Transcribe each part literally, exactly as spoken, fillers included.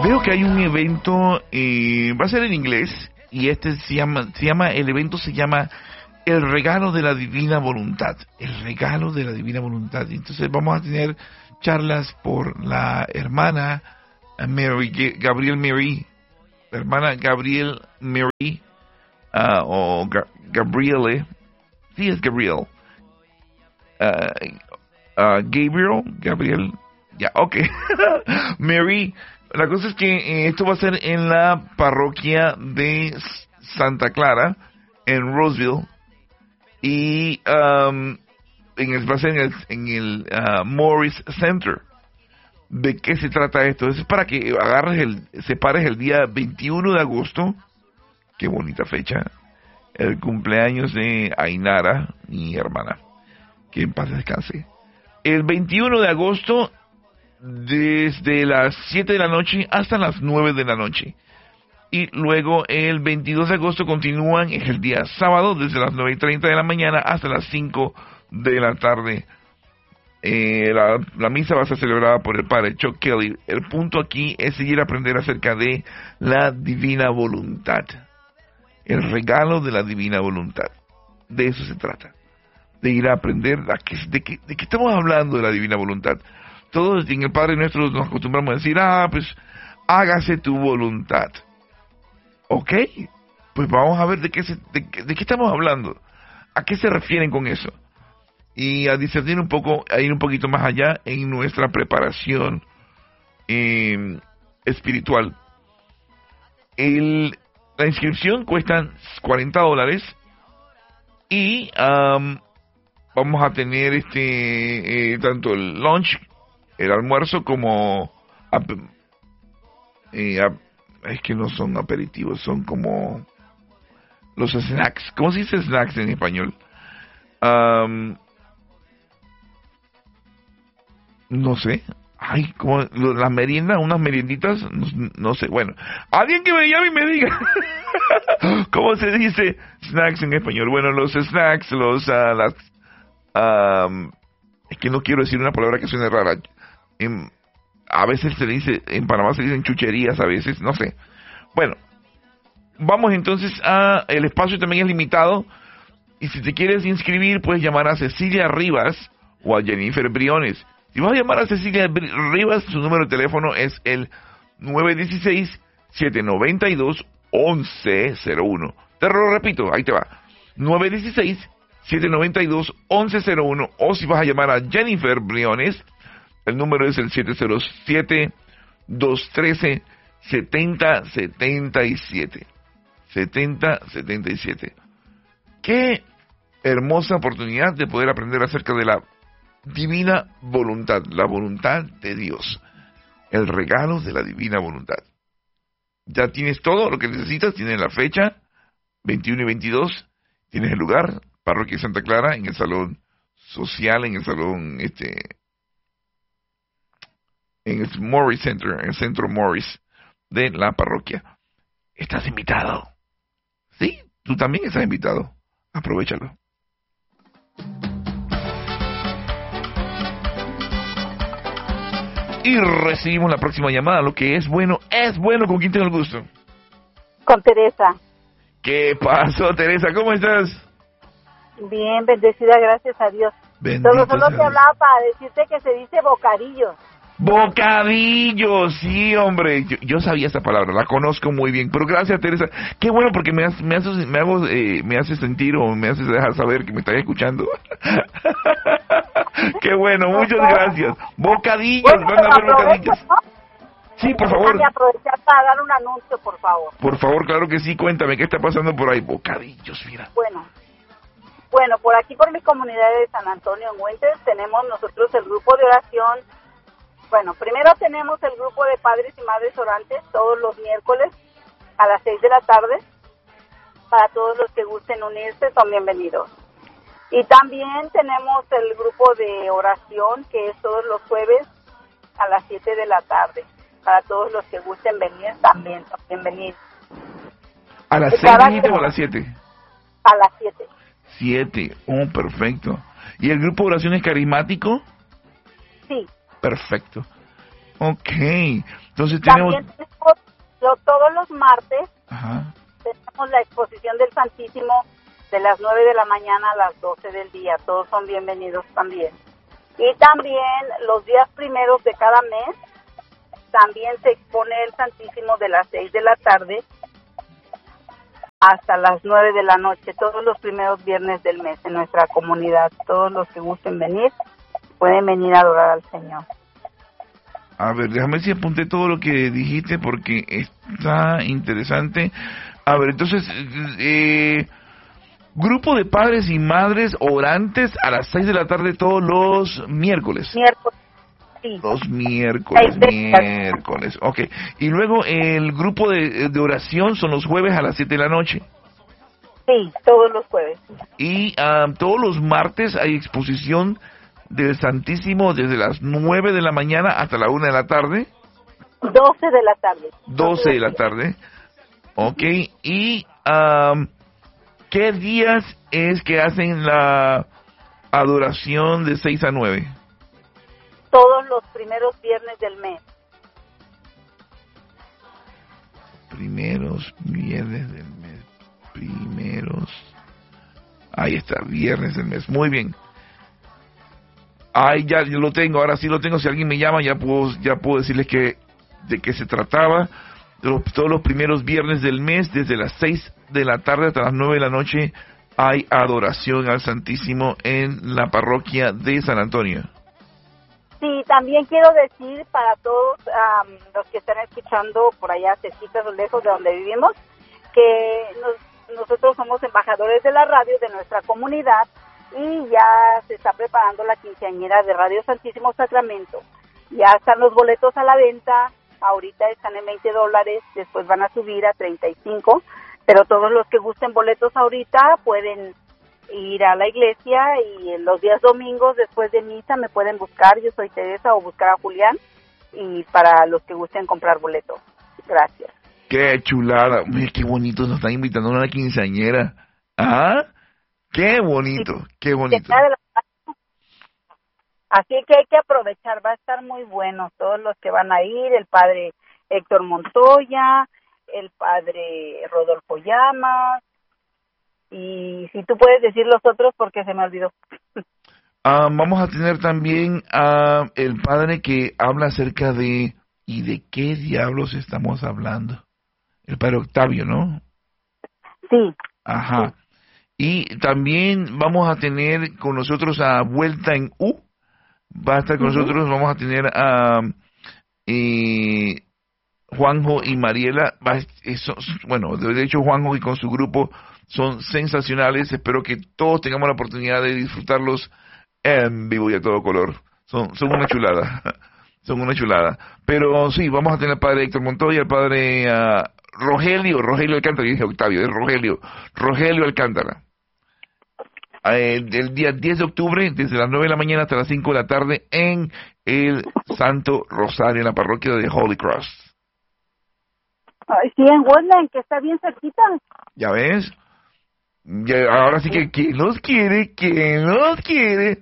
Veo que hay un evento, eh, va a ser en inglés, y este se llama, se llama, el evento se llama El Regalo de la Divina Voluntad. El Regalo de la Divina Voluntad. Entonces vamos a tener charlas por la hermana Mary, Gabriel Mary, la hermana Gabriel Mary, uh, o Ga Gabriele, sí es Gabriel, uh, uh, Gabriel, Gabriel, ya, yeah, ok, Mary. La cosa es que eh, esto va a ser en la parroquia de Santa Clara, en Roseville, y um, en el, va a ser en el, en el uh, Morris Center. ¿De qué se trata esto? Es para que agarres el, separes el día veintiuno de agosto, qué bonita fecha, el cumpleaños de Ainara, mi hermana, que en paz descanse. El veintiuno de agosto, desde las siete de la noche hasta las nueve de la noche. Y luego el veintidós de agosto continúan, es el día sábado, desde las nueve y treinta de la mañana hasta las cinco de la tarde. Eh, la, la misa va a ser celebrada por el padre Chuck Kelly. El punto aquí es seguir a aprender acerca de la divina voluntad. El regalo de la divina voluntad. De eso se trata. De ir a aprender a qué, de, qué, de qué estamos hablando de la divina voluntad. Todos en el Padre Nuestro nos acostumbramos a decir, ah, pues hágase tu voluntad. Ok, pues vamos a ver de qué, se, de, de qué estamos hablando. ¿A qué se refieren con eso? Y a discernir un poco, a ir un poquito más allá en nuestra preparación eh, espiritual. El, la inscripción cuesta cuarenta dólares y um, vamos a tener este eh, tanto el lunch, el almuerzo, como ap, eh, ap, es que no son aperitivos, son como los snacks. ¿Cómo se dice snacks en español? Um, no sé. Ay, como las meriendas, unas merienditas, no, no sé. Bueno, alguien que me llame y me diga cómo se dice snacks en español. Bueno, los snacks, los uh, las um, es que no quiero decir una palabra que suene rara. En, a veces se dice, en Panamá se dicen chucherías, a veces, no sé. Bueno, vamos entonces a, el espacio también es limitado, y si te quieres inscribir puedes llamar a Cecilia Rivas o a Jennifer Briones. Si vas a llamar a Cecilia Rivas, su número de teléfono es el nueve uno seis, siete nueve dos, uno uno cero uno. Te lo repito, ahí te va. nueve uno seis, siete nueve dos, uno uno cero uno. O si vas a llamar a Jennifer Briones, el número es el siete cero siete, dos uno tres, siete cero siete siete. siete cero siete siete. Qué hermosa oportunidad de poder aprender acerca de la divina voluntad, la voluntad de Dios, el regalo de la divina voluntad. Ya tienes todo lo que necesitas, tienes la fecha, veintiuno y veintidós, tienes el lugar, Parroquia Santa Clara, en el salón social, en el salón, este, en el Morris Center, en el centro Morris de la parroquia. Estás invitado. Sí, tú también estás invitado. Aprovechalo. Y recibimos la próxima llamada. Lo que es bueno, es bueno. ¿Con quién tengo el gusto? Con Teresa. ¿Qué pasó, Teresa? ¿Cómo estás? Bien, bendecida, gracias a Dios. Bendito Solo, solo te hablaba para decirte que se dice bocadillo. Bocadillo, sí, hombre. Yo, yo sabía esa palabra, la conozco muy bien. Pero gracias, Teresa. Qué bueno, porque me hace, me hace, me hago, eh, me hace sentir o me hace dejar saber que me estás escuchando. Qué bueno, muchas gracias. Bocadillos, Bueno, van a ver bocadillos. ¿No? Sí, por favor. Déjame aprovechar para dar un anuncio, por favor. Por favor, claro que sí. Cuéntame, ¿qué está pasando por ahí? Bocadillos, mira. Bueno, bueno, por aquí, por mi comunidad de San Antonio en Winter, tenemos nosotros el grupo de oración. Bueno, primero tenemos el grupo de padres y madres orantes todos los miércoles a las seis de la tarde. Para todos los que gusten unirse, son bienvenidos. Y también tenemos el grupo de oración, que es todos los jueves a las siete de la tarde. Para todos los que gusten venir, también son bienvenidos. ¿A las seis o a las siete? A las siete. siete, oh, perfecto. ¿Y el grupo de oración es carismático? Sí. Perfecto. Ok, entonces tenemos... También lo- todos los martes Ajá. tenemos la exposición del Santísimo de las nueve de la mañana a las doce del día. Todos son bienvenidos también. Y también los días primeros de cada mes también se expone el Santísimo de las seis de la tarde hasta las nueve de la noche, todos los primeros viernes del mes en nuestra comunidad. Todos los que gusten venir pueden venir a adorar al Señor. A ver, déjame ver si apunté todo lo que dijiste porque está interesante. A ver, entonces, eh, grupo de padres y madres orantes a las seis de la tarde todos los miércoles. Miércoles, sí. Los miércoles, Seis de- miércoles, ok. Y luego el grupo de, de oración son los jueves a las siete de la noche. Sí, todos los jueves. Y ah, todos los martes hay exposición del Santísimo desde las nueve de la mañana hasta la una de la tarde. doce de la tarde. doce de la tarde. Ok. Y um, ¿qué días es que hacen la adoración de seis a nueve? Todos los primeros viernes del mes. Primeros viernes del mes. Primeros. Ahí está, viernes del mes. Muy bien. Ay, ya yo lo tengo, ahora sí lo tengo. Si alguien me llama, ya puedo, ya puedo decirles que de qué se trataba. Los, todos los primeros viernes del mes, desde las seis de la tarde hasta las nueve de la noche, hay adoración al Santísimo en la parroquia de San Antonio. Sí, también quiero decir para todos um, los que están escuchando por allá, cerquitas o lejos de donde vivimos, que nos, nosotros somos embajadores de la radio de nuestra comunidad y ya se está preparando la quinceañera de Radio Santísimo Sacramento. Ya están los boletos a la venta, ahorita están en veinte dólares, después van a subir a treinta y cinco, pero todos los que gusten boletos ahorita pueden ir a la iglesia y en los días domingos después de misa me pueden buscar, yo soy Teresa, o buscar a Julián, y para los que gusten comprar boletos. Gracias. ¡Qué chulada! Mira, qué bonito, nos están invitando a una quinceañera. ¿Ah? ¡Qué bonito! ¡Qué bonito! Así que hay que aprovechar, va a estar muy bueno. Todos los que van a ir, el padre Héctor Montoya, el padre Rodolfo Llamas, y si tú puedes decir los otros porque se me olvidó. Ah, vamos a tener también a el padre que habla acerca de ¿y de qué diablos estamos hablando? El padre Octavio, ¿no? Sí. Ajá. Sí. Y también vamos a tener con nosotros a Vuelta en U. Va a estar con uh-huh. nosotros, vamos a tener a eh, Juanjo y Mariela. Va, eso, bueno, de hecho Juanjo y con su grupo son sensacionales. Espero que todos tengamos la oportunidad de disfrutarlos en vivo y a todo color. Son, son una chulada. Son una chulada. Pero sí, vamos a tener al padre Héctor Montoya, al padre uh, Rogelio, Rogelio Alcántara, yo dije Octavio, es Rogelio, Rogelio Alcántara. Eh, el día diez de octubre, desde las nueve de la mañana hasta las cinco de la tarde, en el Santo Rosario, en la parroquia de Holy Cross. Ay, sí, en Woodland, que está bien cerquita. ¿Ya ves? Ya, ahora sí que, ¿quién los quiere? ¿Quién los quiere?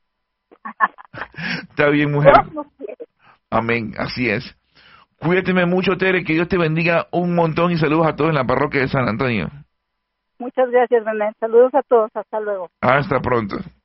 Está bien, mujer. Amén, así es. Cuídate mucho, Tere, que Dios te bendiga un montón y saludos a todos en la parroquia de San Antonio. Muchas gracias, René. Saludos a todos. Hasta luego. Hasta pronto.